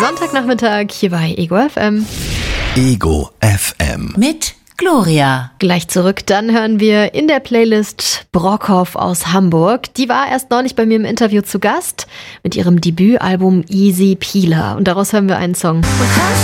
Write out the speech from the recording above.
Sonntagnachmittag hier bei Ego FM. Ego FM. Mit Gloria. Gleich zurück, dann hören wir in der Playlist Brockhoff aus Hamburg. Die war erst neulich bei mir im Interview zu Gast mit ihrem Debütalbum Easy Peeler. Und daraus hören wir einen Song.